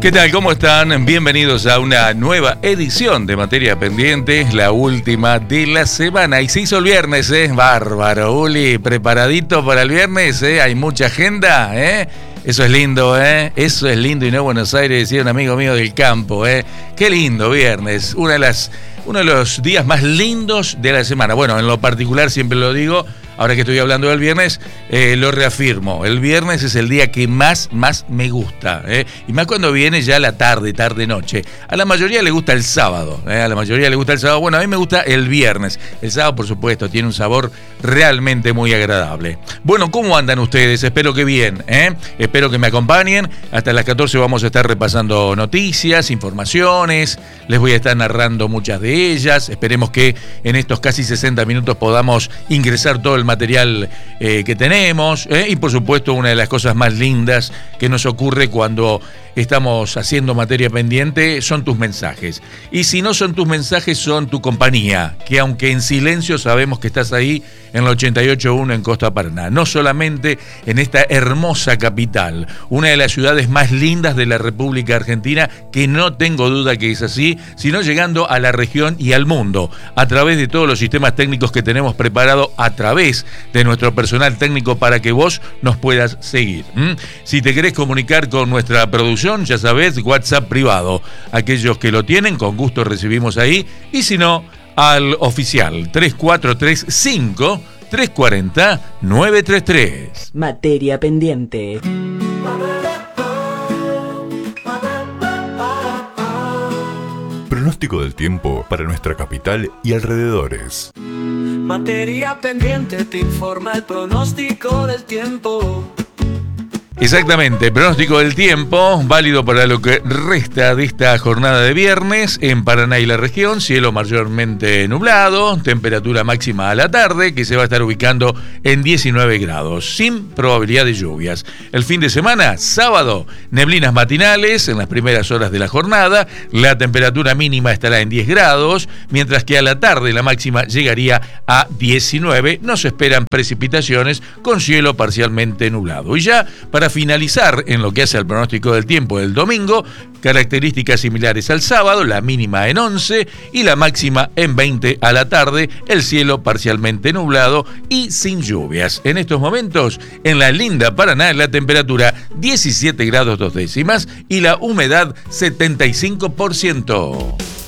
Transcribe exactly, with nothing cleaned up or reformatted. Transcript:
¿Qué tal? ¿Cómo están? Bienvenidos a una nueva edición de Materia Pendiente, la última de la semana. Y se hizo el viernes, ¿eh? Bárbaro, Uli, preparadito para el viernes, ¿eh? Hay mucha agenda, ¿eh? Eso es lindo, ¿eh? Eso es lindo y no Buenos Aires, decía un amigo mío del campo, ¿eh? Qué lindo viernes, una de las, uno de los días más lindos de la semana. Bueno, en lo particular siempre lo digo, ahora que estoy hablando del viernes, eh, lo reafirmo. El viernes es el día que más, más me gusta, ¿eh? Y más cuando viene ya la tarde, tarde, noche. A la mayoría le gusta el sábado, ¿eh? A la mayoría le gusta el sábado. Bueno, a mí me gusta el viernes. El sábado, por supuesto, tiene un sabor realmente muy agradable. Bueno, ¿cómo andan ustedes? Espero que bien, ¿eh? Espero que me acompañen. Hasta las catorce vamos a estar repasando noticias, informaciones. Les voy a estar narrando muchas de ellas. Esperemos que en estos casi sesenta minutos podamos ingresar todo el material eh, que tenemos, ¿eh? Y por supuesto una de las cosas más lindas que nos ocurre cuando estamos haciendo Materia Pendiente son tus mensajes. Y si no son tus mensajes, son tu compañía, que aunque en silencio sabemos que estás ahí en la ochenta y ocho punto uno en Costa Paraná. No solamente en esta hermosa capital, una de las ciudades más lindas de la República Argentina, que no tengo duda que es así, sino llegando a la región y al mundo, a través de todos los sistemas técnicos que tenemos preparados, a través de nuestro personal técnico para que vos nos puedas seguir. ¿Mm? Si te querés comunicar con nuestra producción, ya sabés, WhatsApp privado. Aquellos que lo tienen, con gusto recibimos ahí. Y si no, al oficial tres cuatro tres cinco, tres cuatro cero, nueve tres tres. Materia Pendiente. Pronóstico del tiempo para nuestra capital y alrededores. Materia Pendiente te informa el pronóstico del tiempo. Exactamente, pronóstico del tiempo, válido para lo que resta de esta jornada de viernes en Paraná y la región, cielo mayormente nublado, temperatura máxima a la tarde que se va a estar ubicando en diecinueve grados, sin probabilidad de lluvias. El fin de semana, sábado, neblinas matinales en las primeras horas de la jornada, la temperatura mínima estará en diez grados, mientras que a la tarde la máxima llegaría a diecinueve, no se esperan precipitaciones con cielo parcialmente nublado. Y ya para finalizar en lo que hace al pronóstico del tiempo del domingo, características similares al sábado, la mínima en once y la máxima en veinte a la tarde, el cielo parcialmente nublado y sin lluvias. En estos momentos, en la linda Paraná, la temperatura diecisiete grados dos décimas y la humedad setenta y cinco por ciento.